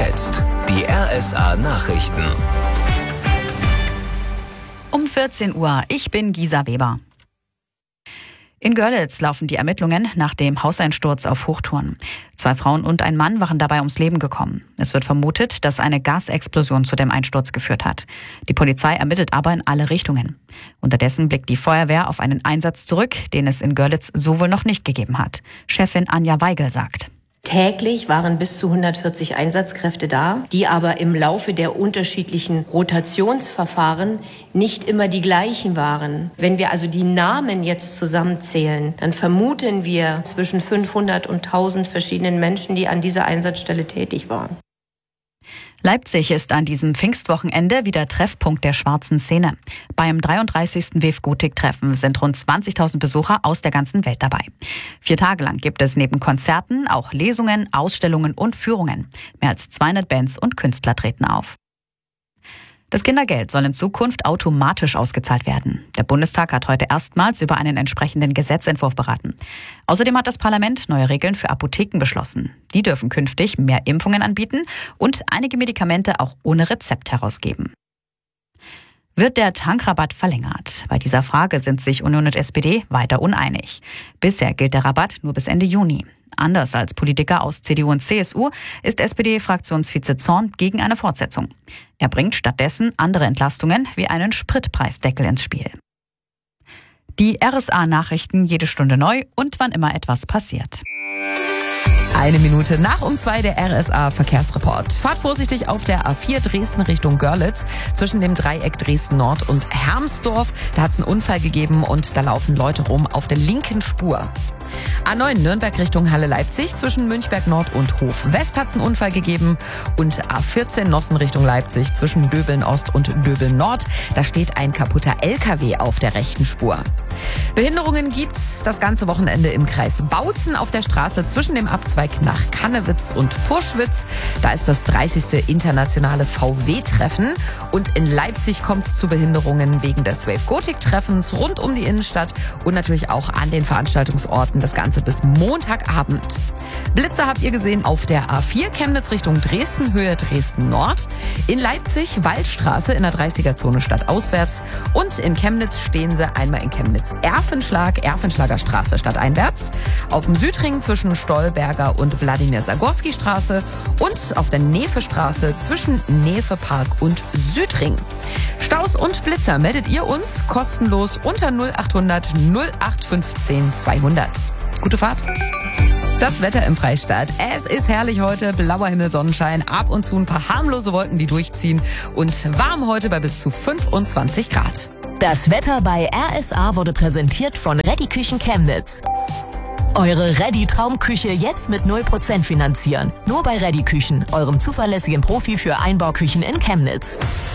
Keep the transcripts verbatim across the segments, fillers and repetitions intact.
jetzt die R S A-Nachrichten. Um vierzehn Uhr, ich bin Gisa Weber. In Görlitz laufen die Ermittlungen nach dem Hauseinsturz auf Hochtouren. Zwei Frauen und ein Mann waren dabei ums Leben gekommen. Es wird vermutet, dass eine Gasexplosion zu dem Einsturz geführt hat. Die Polizei ermittelt aber in alle Richtungen. Unterdessen blickt die Feuerwehr auf einen Einsatz zurück, den es in Görlitz so wohl noch nicht gegeben hat. Chefin Anja Weigel sagt: Täglich waren bis zu hundertvierzig Einsatzkräfte da, die aber im Laufe der unterschiedlichen Rotationsverfahren nicht immer die gleichen waren. Wenn wir also die Namen jetzt zusammenzählen, dann vermuten wir zwischen fünfhundert und tausend verschiedenen Menschen, die an dieser Einsatzstelle tätig waren. Leipzig ist an diesem Pfingstwochenende wieder Treffpunkt der schwarzen Szene. Beim dreiunddreißigsten W F Gotik-Treffen sind rund zwanzigtausend Besucher aus der ganzen Welt dabei. Vier Tage lang gibt es neben Konzerten auch Lesungen, Ausstellungen und Führungen. Mehr als zweihundert Bands und Künstler treten auf. Das Kindergeld soll in Zukunft automatisch ausgezahlt werden. Der Bundestag hat heute erstmals über einen entsprechenden Gesetzentwurf beraten. Außerdem hat das Parlament neue Regeln für Apotheken beschlossen. Die dürfen künftig mehr Impfungen anbieten und einige Medikamente auch ohne Rezept herausgeben. Wird der Tankrabatt verlängert? Bei dieser Frage sind sich Union und S P D weiter uneinig. Bisher gilt der Rabatt nur bis Ende Juni. Anders als Politiker aus C D U und C S U ist S P D-Fraktionsvize Zorn gegen eine Fortsetzung. Er bringt stattdessen andere Entlastungen wie einen Spritpreisdeckel ins Spiel. Die R S A-Nachrichten jede Stunde neu und wann immer etwas passiert. Eine Minute nach um zwei der R S A-Verkehrsreport. Fahrt vorsichtig auf der A vier Dresden Richtung Görlitz zwischen dem Dreieck Dresden-Nord und Hermsdorf. Da hat es einen Unfall gegeben und da laufen Leute rum auf der linken Spur. A neun Nürnberg Richtung Halle Leipzig zwischen Münchberg Nord und Hof West hat es einen Unfall gegeben und A vierzehn Nossen Richtung Leipzig zwischen Döbeln Ost und Döbeln Nord. Da steht ein kaputter L K W auf der rechten Spur. Behinderungen gibt's das ganze Wochenende im Kreis Bautzen auf der Straße zwischen dem Abzweig nach Kannewitz und Purschwitz. Da ist das dreißigste internationale V W-Treffen und in Leipzig kommt es zu Behinderungen wegen des W F Gotik-Treffens rund um die Innenstadt und natürlich auch an den Veranstaltungsorten. Das Ganze bis Montagabend. Blitzer habt ihr gesehen auf der A vier Chemnitz Richtung Dresden, Höhe Dresden Nord. In Leipzig Waldstraße in der dreißiger-Zone stadtauswärts. Und in Chemnitz stehen sie einmal in Chemnitz Erfenschlag, Erfenschlager Straße stadteinwärts. Auf dem Südring zwischen Stolberger und Wladimir-Sagorski-Straße. Und auf der Nefe-Straße zwischen Nefe-Park und Südring. Staus und Blitzer meldet ihr uns kostenlos unter null achthundert null acht fünfzehn zweihundert. Gute Fahrt. Das Wetter im Freistaat. Es ist herrlich heute, blauer Himmel, Sonnenschein, ab und zu ein paar harmlose Wolken, die durchziehen und warm heute bei bis zu fünfundzwanzig Grad. Das Wetter bei R S A wurde präsentiert von Ready Küchen Chemnitz. Eure Ready Traumküche jetzt mit null Prozent finanzieren. Nur bei Ready Küchen, eurem zuverlässigen Profi für Einbauküchen in Chemnitz.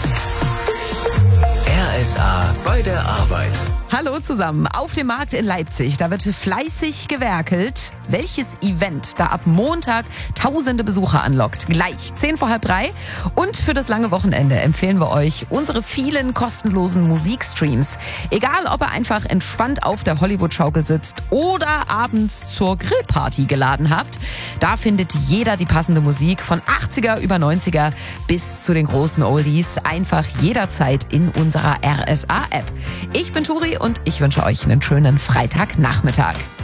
R S A bei der Arbeit. Hallo zusammen. Auf dem Markt in Leipzig, da wird fleißig gewerkelt. Welches Event da ab Montag tausende Besucher anlockt? Gleich zehn vor halb drei. Und für das lange Wochenende empfehlen wir euch unsere vielen kostenlosen Musikstreams. Egal, ob ihr einfach entspannt auf der Hollywood-Schaukel sitzt oder abends zur Grillparty geladen habt. Da findet jeder die passende Musik von achtziger über neunziger bis zu den großen Oldies. Einfach jederzeit in unserer R S A-App. Ich bin Turi und ich wünsche euch einen schönen Freitagnachmittag.